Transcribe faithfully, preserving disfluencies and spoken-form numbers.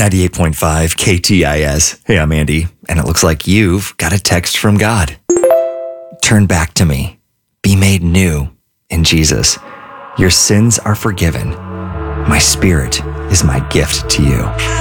ninety-eight point five K T I S. Hey, I'm Andy, and it looks like you've got a text from God. Turn back to me. Be made new in Jesus. Your sins are forgiven. My spirit is my gift to you.